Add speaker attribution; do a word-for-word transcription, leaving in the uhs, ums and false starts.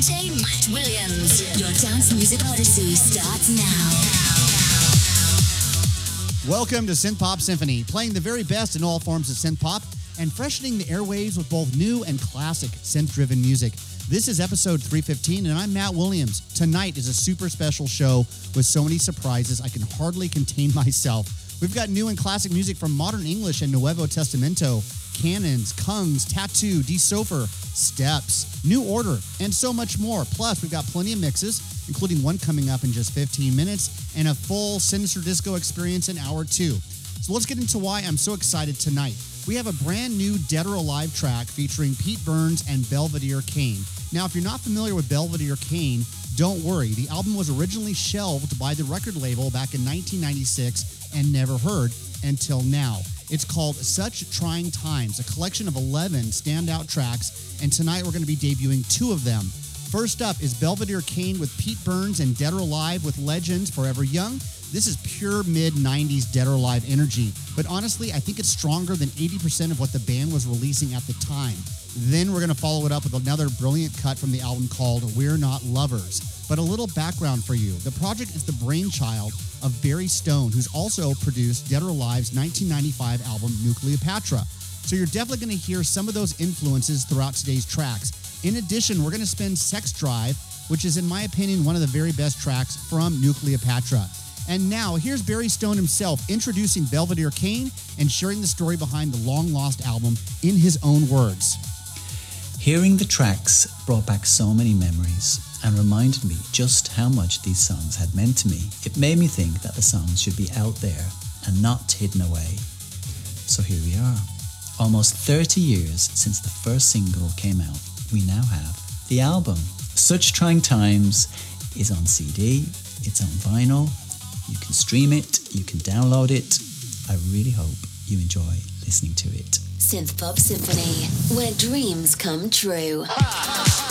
Speaker 1: J Matt Williams. Your dance music odyssey starts now.
Speaker 2: Welcome to Synth Pop Symphony, playing the very best in all forms of synth pop and freshening the airwaves with both new and classic synth-driven music. This is episode three fifteen, and I'm Matt Williams. Tonight is a super special show with so many surprises I can hardly contain myself. We've got new and classic music from Modern English and Nuevo Testamento, Cannons, Kungs, Tattoo, D-Sofer, Steps, New Order, and so much more. Plus, we've got plenty of mixes, including one coming up in just fifteen minutes, and a full Sinister Disco experience in hour two. So let's get into why I'm so excited tonight. We have a brand new Dead or Alive track featuring Pete Burns and Belvedere Kane. Now, if you're not familiar with Belvedere Kane, don't worry. The album was originally shelved by the record label back in nineteen ninety-six and never heard until now. It's called Such Trying Times, a collection of eleven standout tracks, and tonight we're going to be debuting two of them. First up is Belvedere Kane with Pete Burns and Dead or Alive with Legends Forever Young. This is pure mid-nineties Dead or Alive energy, but honestly, I think it's stronger than eighty percent of what the band was releasing at the time. Then we're going to follow it up with another brilliant cut from the album called We're Not Lovers. But a little background for you. The project is the brainchild of Barry Stone, who's also produced Dead or Alive's nineteen ninety-five album Nucleopatra. So you're definitely going to hear some of those influences throughout today's tracks. In addition, we're going to spin Sex Drive, which is, in my opinion, one of the very best tracks from Nucleopatra. And now, here's Barry Stone himself introducing Belvedere Kane and sharing the story behind the long-lost album in his own words.
Speaker 3: Hearing the tracks brought back so many memories and reminded me just how much these songs had meant to me. It made me think that the songs should be out there and not hidden away. So here we are. Almost thirty years since the first single came out, we now have the album. Such Trying Times is on C D, it's on vinyl, you can stream it, you can download it. I really hope you enjoy listening to it.
Speaker 1: Synth Pop Symphony, where dreams come true.